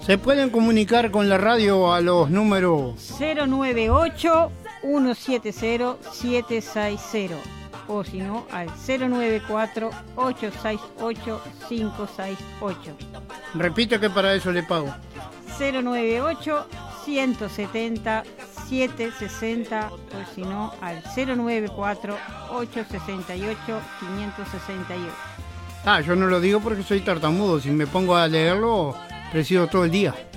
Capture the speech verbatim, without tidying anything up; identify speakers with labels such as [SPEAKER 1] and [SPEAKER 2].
[SPEAKER 1] Se pueden comunicar con la radio a los números
[SPEAKER 2] cero nueve ocho, uno siete cero, siete seis cero o si no al cero nueve cuatro, ocho seis ocho, cinco seis ocho.
[SPEAKER 1] Repito que para eso le pago.
[SPEAKER 2] cero nueve ocho, uno siete cero, siete seis cero o si no al cero nueve cuatro, ocho seis ocho, cinco seis ocho.
[SPEAKER 1] Ah, yo no lo digo porque soy tartamudo. Si me pongo a leerlo, presido todo el día.